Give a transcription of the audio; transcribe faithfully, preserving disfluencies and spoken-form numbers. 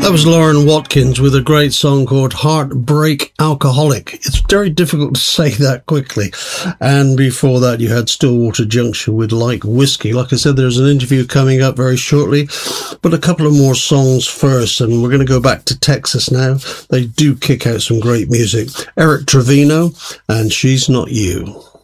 That was Lauren Watkins with a great song called Heartbreak Alcoholic. It's very difficult to say that quickly. And before that, you had Stillwater Junction with Like Whiskey. Like I said, there's an interview coming up very shortly, but a couple of more songs first. And we're going to go back to Texas now. They do kick out some great music. Eric Trevino and She's Not You.